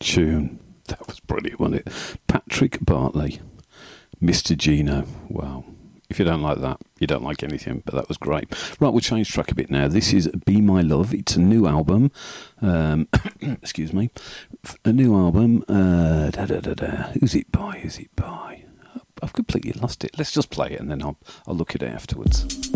tune. That was brilliant, wasn't it? Patrick Bartley, Mr. Gino. Wow. If you don't like that, you don't like anything, but that was great. Right, we'll change track a bit now. This is Be My Love. It's a new album. Excuse me. A new album. Who's it by? I've completely lost it. Let's just play it and then I'll look at it afterwards.